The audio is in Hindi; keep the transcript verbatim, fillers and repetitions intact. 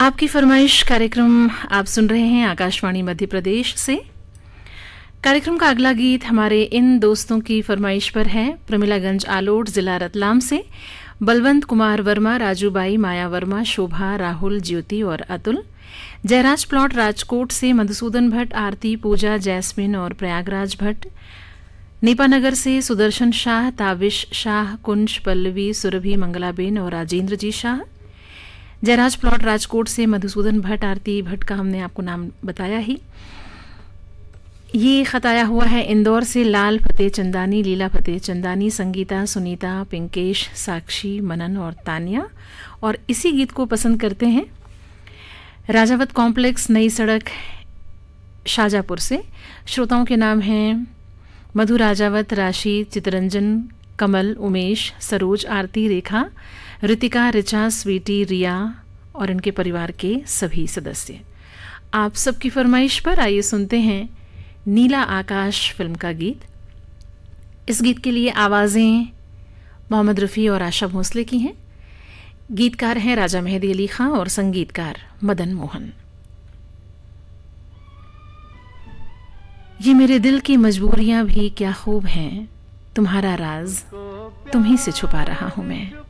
आपकी फरमाइश कार्यक्रम आप सुन रहे हैं आकाशवाणी मध्य प्रदेश से। कार्यक्रम का अगला गीत हमारे इन दोस्तों की फरमाइश पर है। प्रमिलागंज आलोट, जिला रतलाम से बलवंत कुमार वर्मा, राजूबाई, माया वर्मा, शोभा, राहुल, ज्योति और अतुल। जयराज प्लॉट राजकोट से मधुसूदन भट्ट, आरती, पूजा, जैस्मिन और प्रयागराज भट्ट। नेपानगर से सुदर्शन शाह, ताविश शाह, कुंज, पल्लवी, सुरभि, मंगलाबेन और राजेंद्र जी शाह। जयराज प्लॉट राजकोट से मधुसूदन भट्ट, आरती भट्ट का हमने आपको नाम बताया ही। ये खत आया हुआ है इंदौर से लाल फतेह चंदानी, लीला फतेह चंदानी, संगीता, सुनीता, पिंकेश, साक्षी, मनन और तानिया, और इसी गीत को पसंद करते हैं राजावत कॉम्प्लेक्स, नई सड़क, शाजापुर से। श्रोताओं के नाम हैं मधु राजावत, राशि, चितरंजन, कमल, उमेश, सरोज, आरती, रेखा, ऋतिका, रिचा, स्वीटी, रिया और इनके परिवार के सभी सदस्य। आप सबकी फरमाइश पर आइए सुनते हैं नीला आकाश फिल्म का गीत। इस गीत के लिए आवाज़ें मोहम्मद रफ़ी और आशा भोसले की हैं। गीतकार हैं राजा मेहदी अली खां और संगीतकार मदन मोहन। ये मेरे दिल की मजबूरियां भी क्या खूब हैं, तुम्हारा राज तुम ही से छुपा रहा हूं मैं।